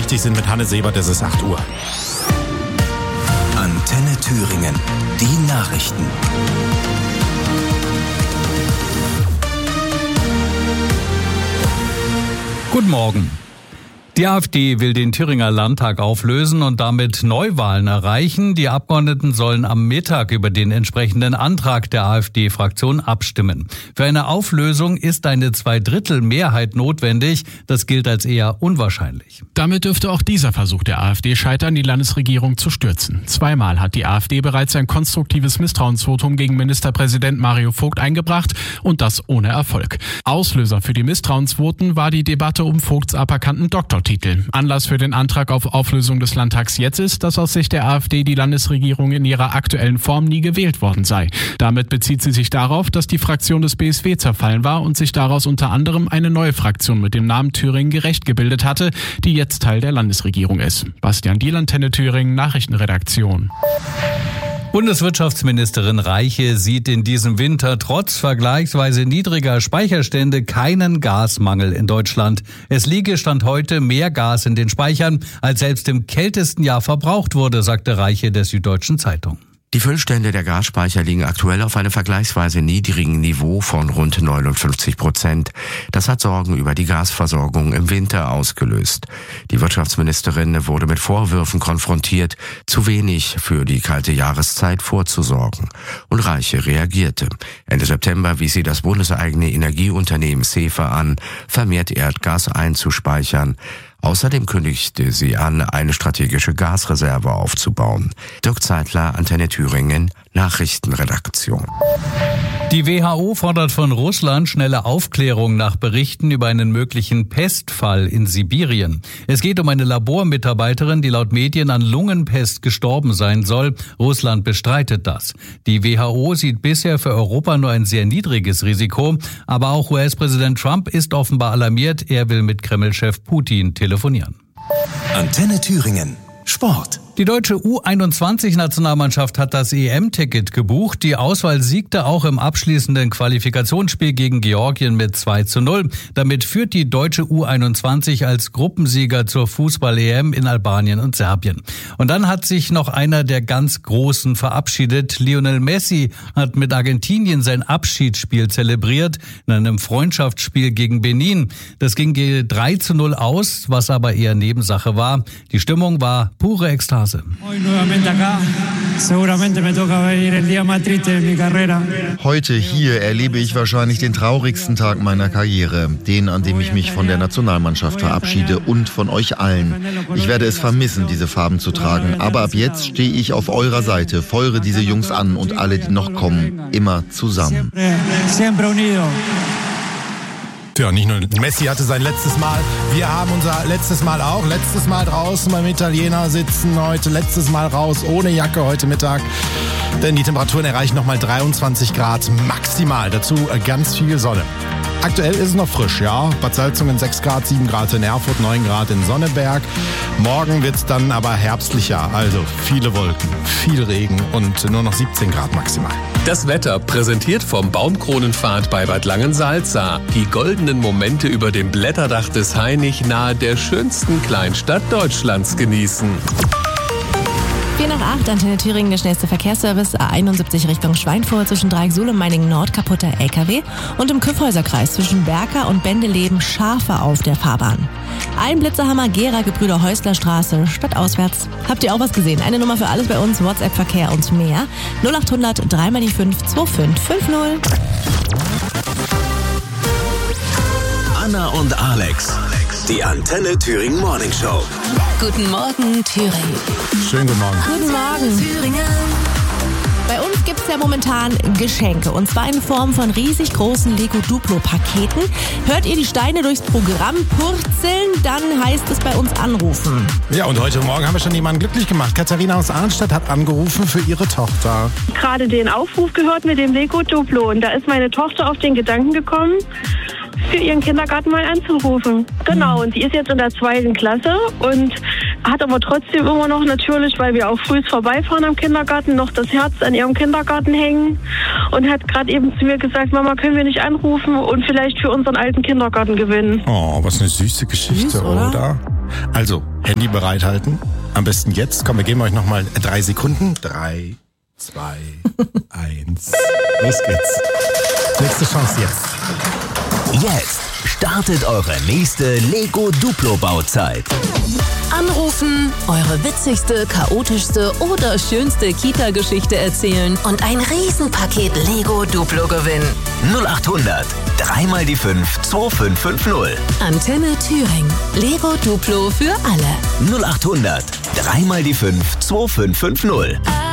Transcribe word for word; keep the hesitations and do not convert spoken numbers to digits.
richtig sind mit Hanne Sebert, es ist acht Uhr. Antenne Thüringen, die Nachrichten. Guten Morgen. Die AfD will den Thüringer Landtag auflösen und damit Neuwahlen erreichen. Die Abgeordneten sollen am Mittag über den entsprechenden Antrag der AfD-Fraktion abstimmen. Für eine Auflösung ist eine Zweidrittel-Mehrheit notwendig. Das gilt als eher unwahrscheinlich. Damit dürfte auch dieser Versuch der AfD scheitern, die Landesregierung zu stürzen. Zweimal hat die AfD bereits ein konstruktives Misstrauensvotum gegen Ministerpräsident Mario Vogt eingebracht und das ohne Erfolg. Auslöser für die Misstrauensvoten war die Debatte um Vogts aberkannten Doktortitel. Anlass für den Antrag auf Auflösung des Landtags jetzt ist, dass aus Sicht der AfD die Landesregierung in ihrer aktuellen Form nie gewählt worden sei. Damit bezieht sie sich darauf, dass die Fraktion des B S W zerfallen war und sich daraus unter anderem eine neue Fraktion mit dem Namen Thüringen gerecht gebildet hatte, die jetzt Teil der Landesregierung ist. Bastian Diel, Antenne Thüringen, Nachrichtenredaktion. Bundeswirtschaftsministerin Reiche sieht in diesem Winter trotz vergleichsweise niedriger Speicherstände keinen Gasmangel in Deutschland. Es liege Stand heute mehr Gas in den Speichern, als selbst im kältesten Jahr verbraucht wurde, sagte Reiche der Süddeutschen Zeitung. Die Füllstände der Gasspeicher liegen aktuell auf einem vergleichsweise niedrigen Niveau von rund neunundfünfzig Prozent. Das hat Sorgen über die Gasversorgung im Winter ausgelöst. Die Wirtschaftsministerin wurde mit Vorwürfen konfrontiert, zu wenig für die kalte Jahreszeit vorzusorgen. Und Reiche reagierte. Ende September wies sie das bundeseigene Energieunternehmen SEFE an, vermehrt Erdgas einzuspeichern. Außerdem kündigte sie an, eine strategische Gasreserve aufzubauen. Dirk Zeitler, Antenne Thüringen, Nachrichtenredaktion. Die W H O fordert von Russland schnelle Aufklärung nach Berichten über einen möglichen Pestfall in Sibirien. Es geht um eine Labormitarbeiterin, die laut Medien an Lungenpest gestorben sein soll. Russland bestreitet das. Die W H O sieht bisher für Europa nur ein sehr niedriges Risiko. Aber auch U S-Präsident Trump ist offenbar alarmiert. Er will mit Kreml-Chef Putin telefonieren. Antenne Thüringen. Sport. Die deutsche U einundzwanzig-Nationalmannschaft hat das E M-Ticket gebucht. Die Auswahl siegte auch im abschließenden Qualifikationsspiel gegen Georgien mit zwei zu null. Damit führt die deutsche U einundzwanzig als Gruppensieger zur Fußball-E M in Albanien und Serbien. Und dann hat sich noch einer der ganz Großen verabschiedet. Lionel Messi hat mit Argentinien sein Abschiedsspiel zelebriert in einem Freundschaftsspiel gegen Benin. Das ging drei zu null aus, was aber eher Nebensache war. Die Stimmung war pure Ekstase. Heute hier erlebe ich wahrscheinlich den traurigsten Tag meiner Karriere, den, an dem ich mich von der Nationalmannschaft verabschiede und von euch allen. Ich werde es vermissen, diese Farben zu tragen, aber ab jetzt stehe ich auf eurer Seite, feuere diese Jungs an und alle, die noch kommen, immer zusammen. Ja, nicht nur Messi hatte sein letztes Mal, wir haben unser letztes Mal auch. Letztes Mal draußen beim Italiener sitzen, heute letztes Mal raus, ohne Jacke heute Mittag. Denn die Temperaturen erreichen nochmal dreiundzwanzig Grad maximal, dazu ganz viel Sonne. Aktuell ist es noch frisch, ja. Bad Salzungen sechs Grad, sieben Grad in Erfurt, neun Grad in Sonneberg. Morgen wird es dann aber herbstlicher, also viele Wolken, viel Regen und nur noch siebzehn Grad maximal. Das Wetter präsentiert vom Baumkronenpfad bei Bad Langensalza. Die goldenen Momente über dem Blätterdach des Hainich nahe der schönsten Kleinstadt Deutschlands genießen. vier nach acht, Antenne Thüringen, der schnellste Verkehrsservice, A einundsiebzig Richtung Schweinfurt zwischen Dreieck-Suhl und Meiningen Nord, kaputter L K W. Und im Kyffhäuserkreis zwischen Berka und Bendeleben Schafe auf der Fahrbahn. Ein Blitzerhammer, Gera, Gebrüder Häusler Straße, stadtauswärts. Habt ihr auch was gesehen? Eine Nummer für alles bei uns, WhatsApp-Verkehr und mehr. null acht hundert drei mal die fünf zwei fünf fünf null. Anna und Alex, die Antenne Thüringen Morning Show. Guten Morgen, Thüringen. Schönen guten Morgen. Guten Morgen, Thüringen. Bei uns gibt es ja momentan Geschenke, und zwar in Form von riesig großen Lego-Duplo-Paketen. Hört ihr die Steine durchs Programm purzeln, dann heißt es bei uns anrufen. Ja, und heute Morgen haben wir schon jemanden glücklich gemacht. Katharina aus Arnstadt hat angerufen für ihre Tochter. Gerade den Aufruf gehört mit dem Lego-Duplo, und da ist meine Tochter auf den Gedanken gekommen, für ihren Kindergarten mal anzurufen. Genau, und die ist jetzt in der zweiten Klasse und hat aber trotzdem immer noch natürlich, weil wir auch früh vorbeifahren am Kindergarten, noch das Herz an ihrem Kindergarten hängen und hat gerade eben zu mir gesagt, Mama, können wir nicht anrufen und vielleicht für unseren alten Kindergarten gewinnen. Oh, was eine süße Geschichte, Süß, oder? oder? Also, Handy bereithalten. Am besten jetzt. Komm, wir geben euch nochmal drei Sekunden. Drei, zwei, eins. Los geht's. Nächste Chance jetzt. Jetzt startet eure nächste Lego Duplo Bauzeit. Anrufen, eure witzigste, chaotischste oder schönste Kita-Geschichte erzählen und ein Riesenpaket Lego Duplo gewinnen. null acht hundert, dreimal die fünf, zwei fünf fünf null. Antenne Thüringen. Lego Duplo für alle. null acht hundert, dreimal die fünf, zwei fünf fünf null.